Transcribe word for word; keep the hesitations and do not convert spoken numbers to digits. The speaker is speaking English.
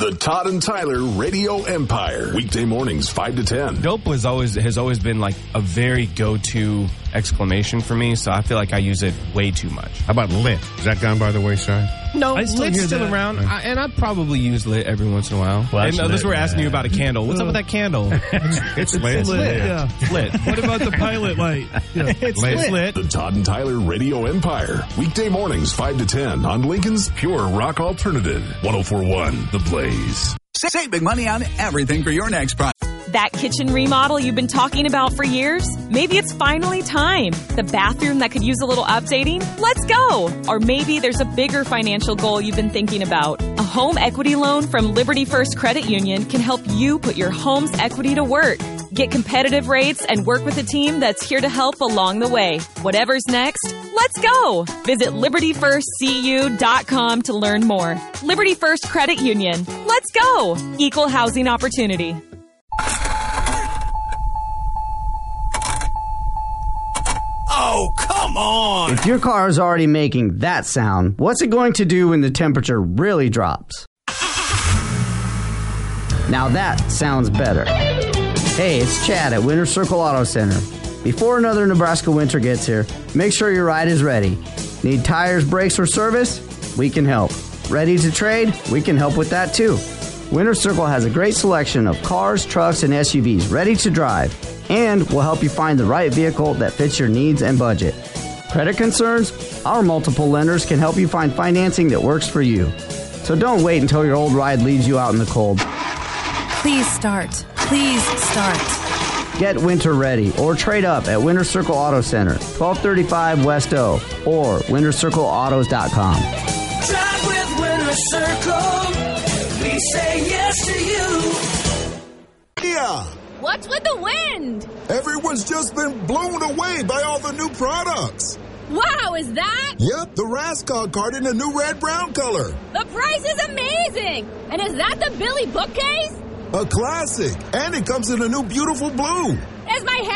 The Todd and Tyler Radio Empire. Weekday mornings, five to ten. Dope was always has always been like a very go-to exclamation for me, so I feel like I use it way too much. How about lit? Is that gone by the wayside? No, I still lit's hear still that. around, I, and I probably use lit every once in a while. Well, and unless lit, we're asking man. you about a candle. What's up with that candle? It's lit. It's lit, yeah. It's lit. What about the pilot light? Yeah. It's Lit. lit. lit. The Todd and Tyler Radio Empire. Weekday mornings, five to ten on Lincoln's Pure Rock Alternative. one oh four point one The Blaze. Save big money on everything for your next project. That kitchen remodel you've been talking about for years? Maybe it's finally time. The bathroom that could use a little updating? Let's go! Or maybe there's a bigger financial goal you've been thinking about. A home equity loan from Liberty First Credit Union can help you put your home's equity to work. Get competitive rates and work with a team that's here to help along the way. Whatever's next, let's go! Visit liberty first c u dot com to learn more. Liberty First Credit Union. Let's go! Equal housing opportunity. Oh, come on! If your car is already making that sound, what's it going to do when the temperature really drops? Now that sounds better. Hey, it's Chad at Winter Circle Auto Center. Before another Nebraska winter gets here, make sure your ride is ready. Need tires, brakes, or service? We can help. Ready to trade? We can help with that too. Winter Circle has a great selection of cars, trucks, and S U Vs ready to drive, and will help you find the right vehicle that fits your needs and budget. Credit concerns? Our multiple lenders can help you find financing that works for you. So don't wait until your old ride leaves you out in the cold. Please start. Please start. Get winter ready or trade up at Winter Circle Auto Center, twelve thirty-five West O, or winter circle autos dot com. Drive with Winter Circle. We say yes to you. Yeah. What's with the wind? Everyone's just been blown away by all the new products. Wow, is that? Yep, the Rascog card in a new red-brown color. The price is amazing. And is that the Billy bookcase? A classic. And it comes in a new beautiful blue. Is my hair